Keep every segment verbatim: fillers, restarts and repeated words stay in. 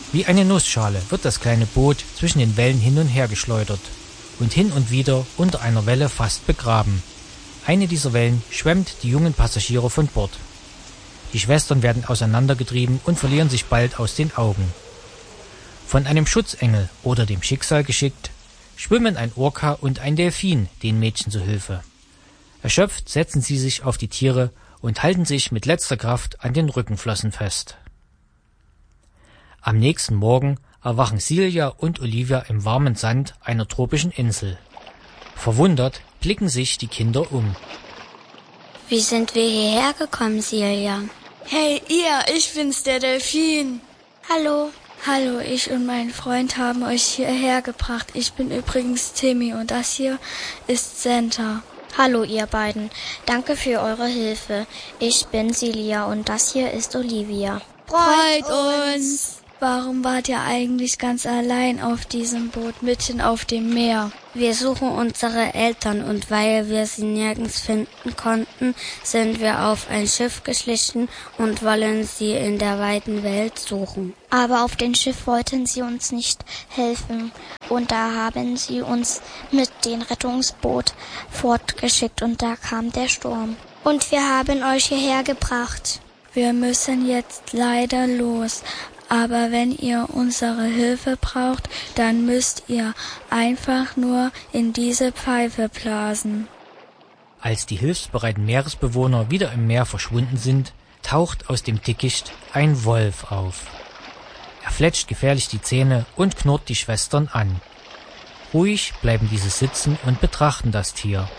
Wie eine Nussschale wird das kleine Boot zwischen den Wellen hin und her geschleudert und hin und wieder unter einer Welle fast begraben. Eine dieser Wellen schwemmt die jungen Passagiere von Bord. Die Schwestern werden auseinandergetrieben und verlieren sich bald aus den Augen. Von einem Schutzengel oder dem Schicksal geschickt, schwimmen ein Orca und ein Delfin den Mädchen zu Hilfe. Erschöpft setzen sie sich auf die Tiere und halten sich mit letzter Kraft an den Rückenflossen fest. Am nächsten Morgen erwachen Silja und Olivia im warmen Sand einer tropischen Insel. Verwundert blicken sich die Kinder um. Wie sind wir hierher gekommen, Silja? Hey, ihr, ich bin's, der Delfin. Hallo. Hallo, ich und mein Freund haben euch hierher gebracht. Ich bin übrigens Timmy und das hier ist Santa. Hallo, ihr beiden. Danke für eure Hilfe. Ich bin Silja und das hier ist Olivia. Freut uns! Warum wart ihr eigentlich ganz allein auf diesem Boot mitten auf dem Meer? Wir suchen unsere Eltern und weil wir sie nirgends finden konnten, sind wir auf ein Schiff geschlichen und wollen sie in der weiten Welt suchen. Aber auf dem Schiff wollten sie uns nicht helfen und da haben sie uns mit dem Rettungsboot fortgeschickt und da kam der Sturm. Und wir haben euch hierher gebracht. Wir müssen jetzt leider los. Aber wenn ihr unsere Hilfe braucht, dann müsst ihr einfach nur in diese Pfeife blasen. Als die hilfsbereiten Meeresbewohner wieder im Meer verschwunden sind, taucht aus dem Dickicht ein Wolf auf. Er fletscht gefährlich die Zähne und knurrt die Schwestern an. Ruhig bleiben diese sitzen und betrachten das Tier.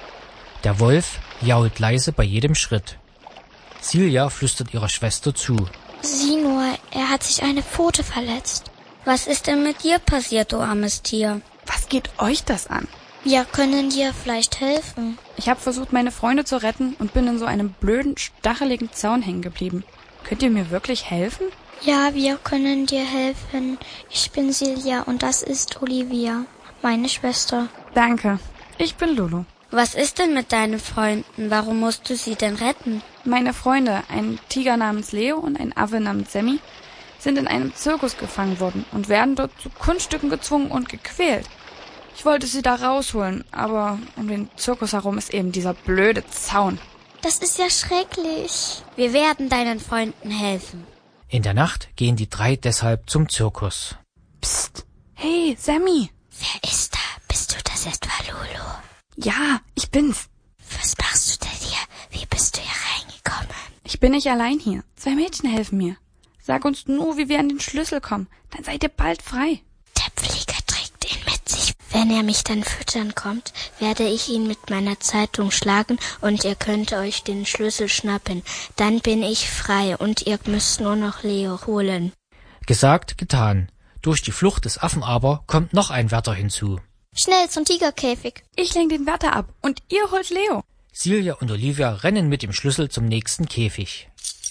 Der Wolf jault leise bei jedem Schritt. Silja flüstert ihrer Schwester zu. Sieh nur, er hat sich eine Pfote verletzt. Was ist denn mit dir passiert, du armes Tier? Was geht euch das an? Wir können dir vielleicht helfen. Ich habe versucht, meine Freunde zu retten und bin in so einem blöden, stacheligen Zaun hängen geblieben. Könnt ihr mir wirklich helfen? Ja, wir können dir helfen. Ich bin Silja und das ist Olivia, meine Schwester. Danke. Ich bin Lulu. Was ist denn mit deinen Freunden? Warum musst du sie denn retten? Meine Freunde, ein Tiger namens Leo und ein Affe namens Sammy, sind in einem Zirkus gefangen worden und werden dort zu Kunststücken gezwungen und gequält. Ich wollte sie da rausholen, aber um den Zirkus herum ist eben dieser blöde Zaun. Das ist ja schrecklich. Wir werden deinen Freunden helfen. In der Nacht gehen die drei deshalb zum Zirkus. Psst, hey, Sammy. Wer ist da? Bist du das etwa, Lulu? Ja, ich bin's. Was machst du denn hier? Wie bist du hier reingekommen? Ich bin nicht allein hier. Zwei Mädchen helfen mir. Sag uns nur, wie wir an den Schlüssel kommen. Dann seid ihr bald frei. Der Pfleger trägt ihn mit sich. Wenn er mich dann füttern kommt, werde ich ihn mit meiner Zeitung schlagen und ihr könnt euch den Schlüssel schnappen. Dann bin ich frei und ihr müsst nur noch Leo holen. Gesagt, getan. Durch die Flucht des Affen aber kommt noch ein Wärter hinzu. Schnell zum Tigerkäfig. Ich lenk den Wärter ab und ihr holt Leo. Silja und Olivia rennen mit dem Schlüssel zum nächsten Käfig.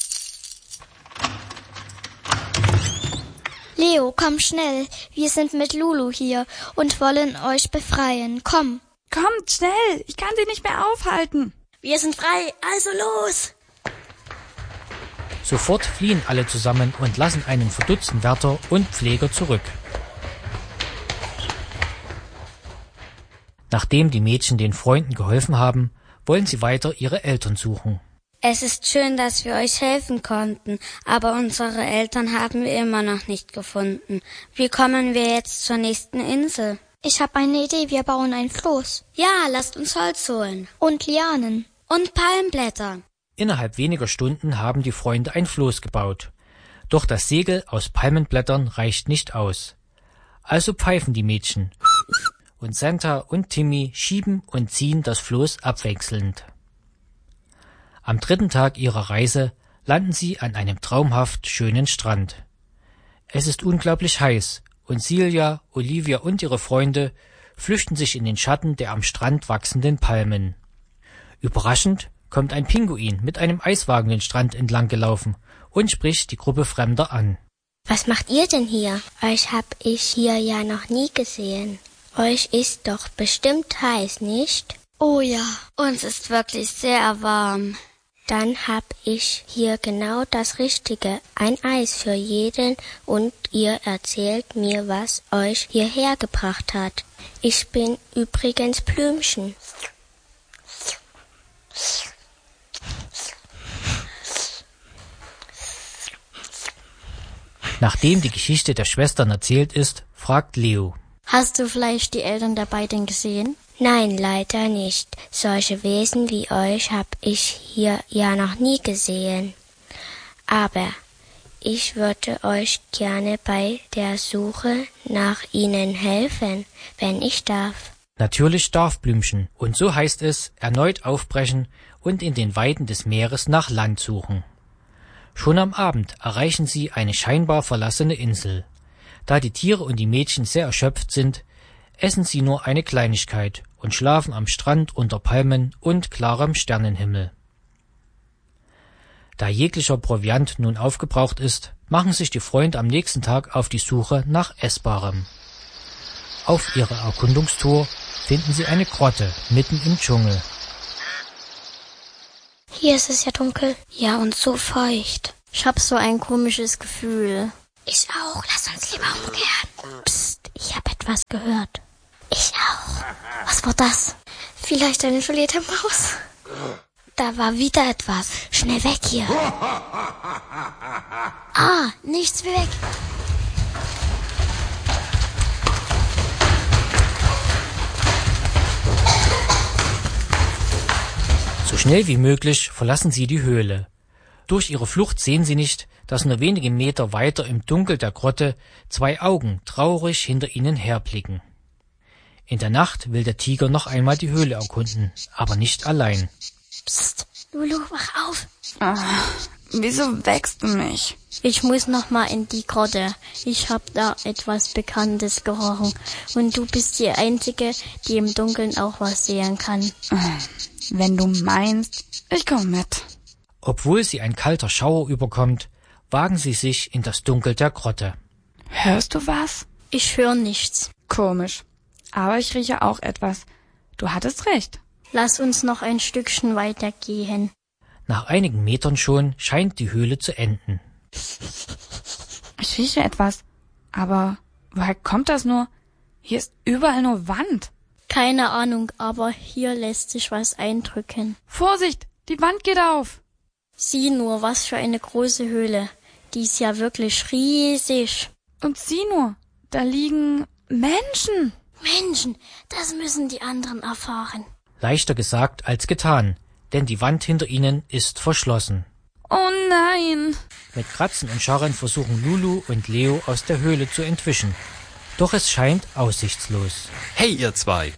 Leo, komm schnell. Wir sind mit Lulu hier und wollen euch befreien. Komm. Kommt schnell. Ich kann sie nicht mehr aufhalten. Wir sind frei, also los. Sofort fliehen alle zusammen und lassen einen verdutzten Wärter und Pfleger zurück. Nachdem die Mädchen den Freunden geholfen haben, wollen sie weiter ihre Eltern suchen. Es ist schön, dass wir euch helfen konnten, aber unsere Eltern haben wir immer noch nicht gefunden. Wie kommen wir jetzt zur nächsten Insel? Ich habe eine Idee, wir bauen ein Floß. Ja, lasst uns Holz holen. Und Lianen. Und Palmblätter. Innerhalb weniger Stunden haben die Freunde ein Floß gebaut. Doch das Segel aus Palmenblättern reicht nicht aus. Also pfeifen die Mädchen. Und Santa und Timmy schieben und ziehen das Floß abwechselnd. Am dritten Tag ihrer Reise landen sie an einem traumhaft schönen Strand. Es ist unglaublich heiß und Silja, Olivia und ihre Freunde flüchten sich in den Schatten der am Strand wachsenden Palmen. Überraschend kommt ein Pinguin mit einem Eiswagen den Strand entlang gelaufen und spricht die Gruppe Fremder an. Was macht ihr denn hier? Euch hab ich hier ja noch nie gesehen. Euch ist doch bestimmt heiß, nicht? Oh ja, uns ist wirklich sehr warm. Dann hab ich hier genau das Richtige, ein Eis für jeden, und ihr erzählt mir, was euch hierher gebracht hat. Ich bin übrigens Blümchen. Nachdem die Geschichte der Schwestern erzählt ist, fragt Leo: Hast du vielleicht die Eltern der beiden gesehen? Nein, leider nicht. Solche Wesen wie euch hab ich hier ja noch nie gesehen. Aber ich würde euch gerne bei der Suche nach ihnen helfen, wenn ich darf. Natürlich darf Blümchen, und so heißt es, erneut aufbrechen und in den Weiten des Meeres nach Land suchen. Schon am Abend erreichen sie eine scheinbar verlassene Insel. Da die Tiere und die Mädchen sehr erschöpft sind, essen sie nur eine Kleinigkeit und schlafen am Strand unter Palmen und klarem Sternenhimmel. Da jeglicher Proviant nun aufgebraucht ist, machen sich die Freunde am nächsten Tag auf die Suche nach Essbarem. Auf ihrer Erkundungstour finden sie eine Grotte mitten im Dschungel. Hier ist es ja dunkel. Ja, und so feucht. Ich hab so ein komisches Gefühl. Ich auch. Lass uns lieber umkehren. Psst, ich hab etwas gehört. Ich auch. Was war das? Vielleicht eine Juliette Maus. Da war wieder etwas. Schnell weg hier. Ah, nichts wie weg. So schnell wie möglich verlassen sie die Höhle. Durch ihre Flucht sehen sie nicht, dass nur wenige Meter weiter im Dunkel der Grotte zwei Augen traurig hinter ihnen herblicken. In der Nacht will der Tiger noch einmal die Höhle erkunden, aber nicht allein. Psst, Lulu, wach auf. Ah, wieso wächst du mich? Ich muss noch mal in die Grotte. Ich hab da etwas Bekanntes gerochen. Und du bist die Einzige, die im Dunkeln auch was sehen kann. Wenn du meinst, ich komm mit. Obwohl sie ein kalter Schauer überkommt, wagen sie sich in das Dunkel der Grotte. Hörst du was? Ich höre nichts. Komisch. Aber ich rieche auch etwas. Du hattest recht. Lass uns noch ein Stückchen weitergehen. Nach einigen Metern schon scheint die Höhle zu enden. Ich rieche etwas. Aber woher kommt das nur? Hier ist überall nur Wand. Keine Ahnung, aber hier lässt sich was eindrücken. Vorsicht, die Wand geht auf. Sieh nur, was für eine große Höhle. Die ist ja wirklich riesig. Und sieh nur, da liegen Menschen. Menschen, das müssen die anderen erfahren. Leichter gesagt als getan, denn die Wand hinter ihnen ist verschlossen. Oh nein! Mit Kratzen und Scharren versuchen Lulu und Leo aus der Höhle zu entwischen. Doch es scheint aussichtslos. Hey, ihr zwei!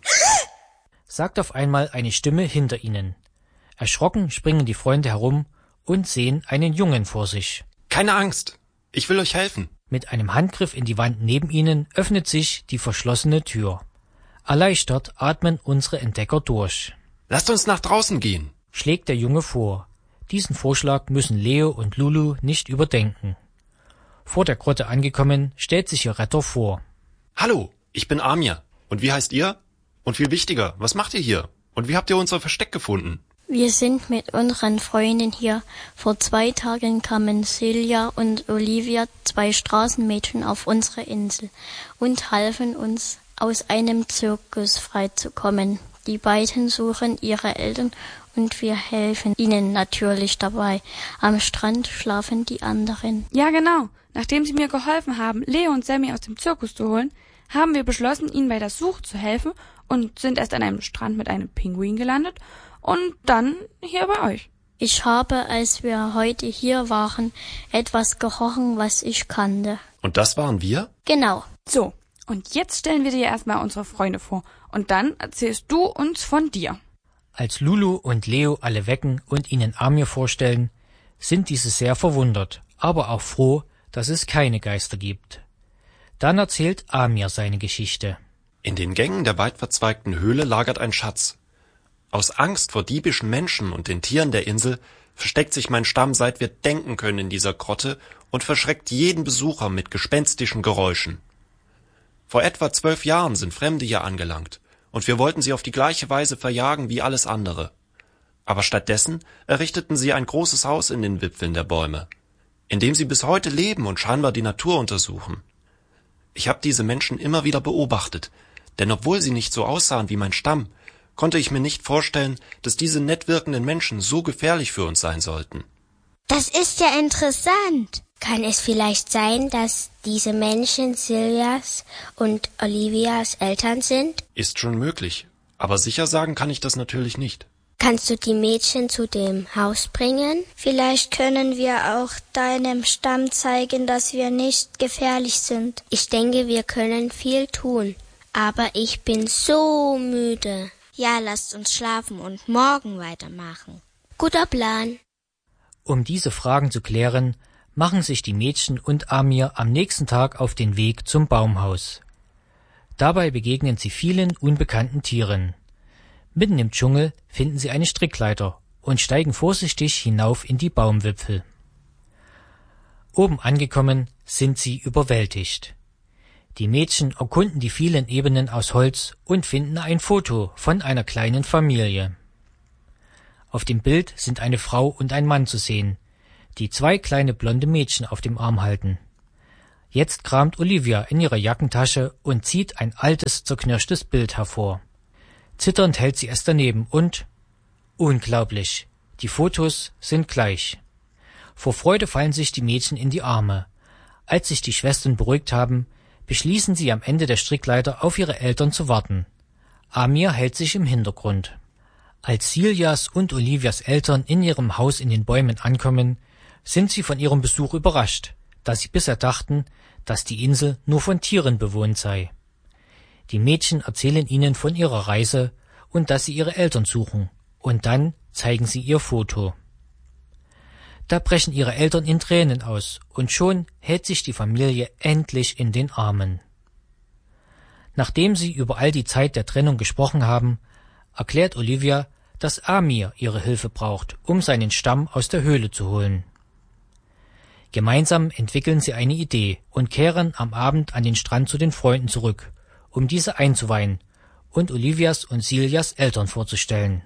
Sagt auf einmal eine Stimme hinter ihnen. Erschrocken springen die Freunde herum und sehen einen Jungen vor sich. Keine Angst, ich will euch helfen. Mit einem Handgriff in die Wand neben ihnen öffnet sich die verschlossene Tür. Erleichtert atmen unsere Entdecker durch. Lasst uns nach draußen gehen, schlägt der Junge vor. Diesen Vorschlag müssen Leo und Lulu nicht überdenken. Vor der Grotte angekommen, stellt sich ihr Retter vor. Hallo, ich bin Amir. Und wie heißt ihr? Und viel wichtiger, was macht ihr hier? Und wie habt ihr unser Versteck gefunden? Wir sind mit unseren Freunden hier. Vor zwei Tagen kamen Silja und Olivia, zwei Straßenmädchen, auf unsere Insel und halfen uns, aus einem Zirkus freizukommen. Die beiden suchen ihre Eltern und wir helfen ihnen natürlich dabei. Am Strand schlafen die anderen. Ja, genau. Nachdem sie mir geholfen haben, Leo und Sammy aus dem Zirkus zu holen, haben wir beschlossen, ihnen bei der Suche zu helfen und sind erst an einem Strand mit einem Pinguin gelandet und dann hier bei euch. Ich habe, als wir heute hier waren, etwas gerochen, was ich kannte. Und das waren wir? Genau. So, und jetzt stellen wir dir erstmal unsere Freunde vor und dann erzählst du uns von dir. Als Lulu und Leo alle wecken und ihnen Amir vorstellen, sind diese sehr verwundert, aber auch froh, dass es keine Geister gibt. Dann erzählt Amir seine Geschichte. In den Gängen der weitverzweigten Höhle lagert ein Schatz. Aus Angst vor diebischen Menschen und den Tieren der Insel versteckt sich mein Stamm, seit wir denken können, in dieser Grotte und verschreckt jeden Besucher mit gespenstischen Geräuschen. Vor etwa zwölf Jahren sind Fremde hier angelangt und wir wollten sie auf die gleiche Weise verjagen wie alles andere. Aber stattdessen errichteten sie ein großes Haus in den Wipfeln der Bäume, in dem sie bis heute leben und scheinbar die Natur untersuchen. Ich habe diese Menschen immer wieder beobachtet, denn obwohl sie nicht so aussahen wie mein Stamm, konnte ich mir nicht vorstellen, dass diese nett wirkenden Menschen so gefährlich für uns sein sollten. Das ist ja interessant. Kann es vielleicht sein, dass diese Menschen Silvias und Olivias Eltern sind? Ist schon möglich, aber sicher sagen kann ich das natürlich nicht. Kannst du die Mädchen zu dem Haus bringen? Vielleicht können wir auch deinem Stamm zeigen, dass wir nicht gefährlich sind. Ich denke, wir können viel tun, aber ich bin so müde. Ja, lasst uns schlafen und morgen weitermachen. Guter Plan. Um diese Fragen zu klären, machen sich die Mädchen und Amir am nächsten Tag auf den Weg zum Baumhaus. Dabei begegnen sie vielen unbekannten Tieren. Mitten im Dschungel finden sie eine Strickleiter und steigen vorsichtig hinauf in die Baumwipfel. Oben angekommen sind sie überwältigt. Die Mädchen erkunden die vielen Ebenen aus Holz und finden ein Foto von einer kleinen Familie. Auf dem Bild sind eine Frau und ein Mann zu sehen, die zwei kleine blonde Mädchen auf dem Arm halten. Jetzt kramt Olivia in ihrer Jackentasche und zieht ein altes, zerknirschtes Bild hervor. Zitternd hält sie es daneben und... Unglaublich, die Fotos sind gleich. Vor Freude fallen sich die Mädchen in die Arme. Als sich die Schwestern beruhigt haben, beschließen sie am Ende der Strickleiter auf ihre Eltern zu warten. Amir hält sich im Hintergrund. Als Siljas und Olivias Eltern in ihrem Haus in den Bäumen ankommen, sind sie von ihrem Besuch überrascht, da sie bisher dachten, dass die Insel nur von Tieren bewohnt sei. Die Mädchen erzählen ihnen von ihrer Reise und dass sie ihre Eltern suchen, und dann zeigen sie ihr Foto. Da brechen ihre Eltern in Tränen aus, und schon hält sich die Familie endlich in den Armen. Nachdem sie über all die Zeit der Trennung gesprochen haben, erklärt Olivia, dass Amir ihre Hilfe braucht, um seinen Stamm aus der Höhle zu holen. Gemeinsam entwickeln sie eine Idee und kehren am Abend an den Strand zu den Freunden zurück, um diese einzuweihen und Olivias und Siljas Eltern vorzustellen.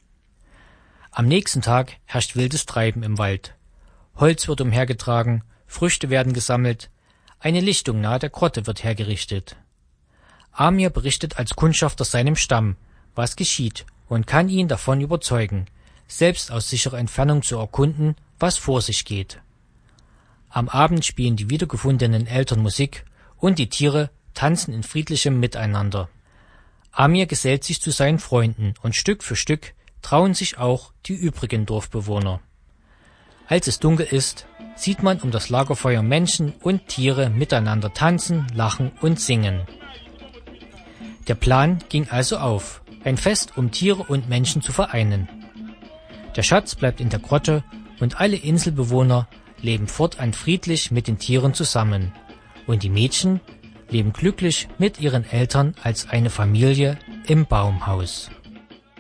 Am nächsten Tag herrscht wildes Treiben im Wald. Holz wird umhergetragen, Früchte werden gesammelt, eine Lichtung nahe der Grotte wird hergerichtet. Amir berichtet als Kundschafter seinem Stamm, was geschieht, und kann ihn davon überzeugen, selbst aus sicherer Entfernung zu erkunden, was vor sich geht. Am Abend spielen die wiedergefundenen Eltern Musik und die Tiere tanzen in friedlichem Miteinander. Amir gesellt sich zu seinen Freunden und Stück für Stück trauen sich auch die übrigen Dorfbewohner. Als es dunkel ist, sieht man um das Lagerfeuer Menschen und Tiere miteinander tanzen, lachen und singen. Der Plan ging also auf, ein Fest, um Tiere und Menschen zu vereinen. Der Schatz bleibt in der Grotte und alle Inselbewohner leben fortan friedlich mit den Tieren zusammen. Und die Mädchen leben glücklich mit ihren Eltern als eine Familie im Baumhaus.